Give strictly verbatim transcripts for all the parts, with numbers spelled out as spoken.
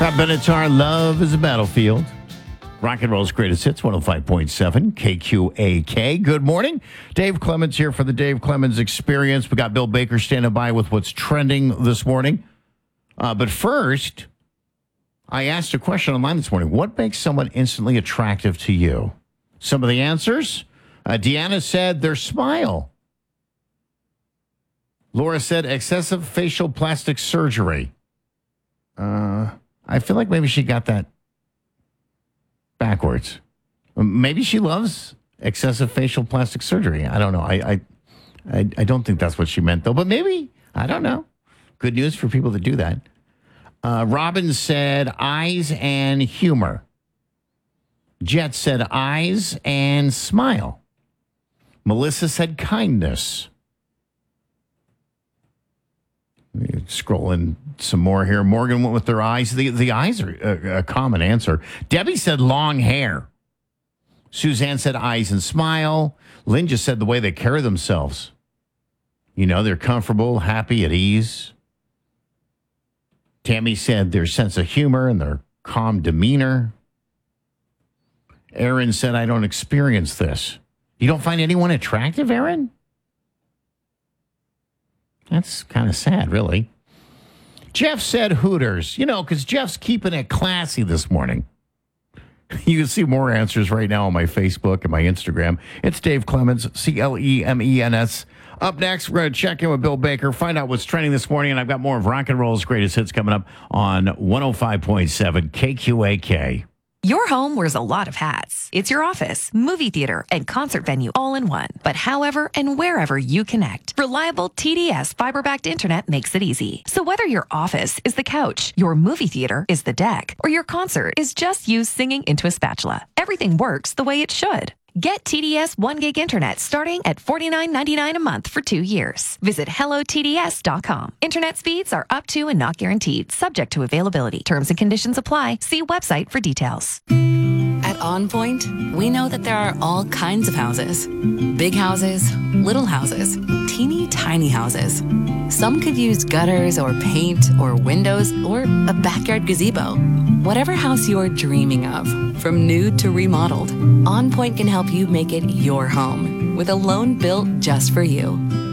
Rob Benatar, Love is a Battlefield. Rock and Roll's greatest hits, one oh five point seven K Q A K. Good morning. Dave Clemens here for the Dave Clemens Experience. We got Bill Baker standing by with what's trending this morning. Uh, but first, I asked a question online this morning. What makes someone instantly attractive to you? Some of the answers. Uh, Deanna said their smile. Laura said excessive facial plastic surgery. Uh, I feel like maybe she got that backwards. Maybe she loves excessive facial plastic surgery. I don't know. I, I, I, I don't think that's what she meant, though. But maybe, I don't know. Good news for people that do that. Uh, Robin said eyes and humor. Jet said eyes and smile. Melissa said kindness. Scrolling some more here. Morgan went with their eyes. The, the eyes are a, a common answer. Debbie said long hair. Suzanne said eyes and smile. Lynn just said the way they carry themselves. You know, they're comfortable, happy, at ease. Tammy said their sense of humor and their calm demeanor. Aaron said, I don't experience this. You don't find anyone attractive, Aaron? That's kind of sad, really. Jeff said Hooters, you know, because Jeff's keeping it classy this morning. You can see more answers right now on my Facebook and my Instagram. It's Dave Clemens, C L E M E N S. Up next, we're going to check in with Bill Baker, find out what's trending this morning, and I've got more of Rock and Roll's greatest hits coming up on one oh five point seven K Q A K. Your home wears a lot of hats. It's your office, movie theater, and concert venue all in one. But however and wherever you connect, reliable T D S fiber-backed internet makes it easy. So whether your office is the couch, your movie theater is the deck, or your concert is just you singing into a spatula, everything works the way it should. Get T D S one gig internet starting at forty-nine ninety-nine a month for two years. Visit hello T D S dot com. Internet speeds are up to and not guaranteed, subject to availability. Terms and conditions apply. See website for details. At On Point, we know that there are all kinds of houses. Big houses, little houses, teeny tiny houses. Some could use gutters or paint or windows or a backyard gazebo. Whatever house you're dreaming of, from new to remodeled, On Point can help you make it your home with a loan built just for you.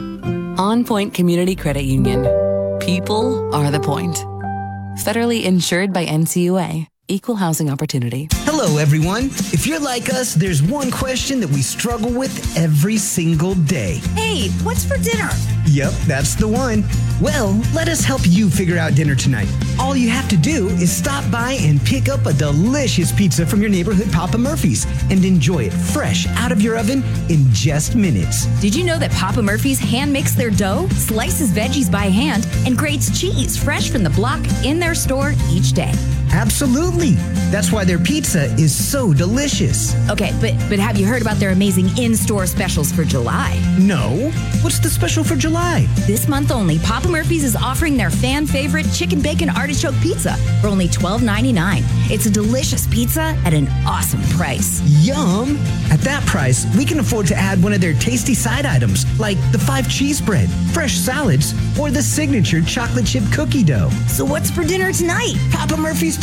On Point Community Credit Union. People are the point. Federally insured by N C U A. Equal housing opportunity. Hello, everyone. If you're like us, there's one question that we struggle with every single day. Hey, what's for dinner? Yep, that's the one. Well, let us help you figure out dinner tonight. All you have to do is stop by and pick up a delicious pizza from your neighborhood Papa Murphy's and enjoy it fresh out of your oven in just minutes. Did you know that Papa Murphy's hand makes their dough, slices veggies by hand, and grates cheese fresh from the block in their store each day? Absolutely. That's why their pizza is so delicious. Okay, but but have you heard about their amazing in-store specials for July? No. What's the special for July? This month only, Papa Murphy's is offering their fan favorite chicken bacon artichoke pizza for only twelve ninety-nine. It's a delicious pizza at an awesome price. Yum! At that price, we can afford to add one of their tasty side items, like the five cheese bread, fresh salads, or the signature chocolate chip cookie dough. So what's for dinner tonight? Papa Murphy's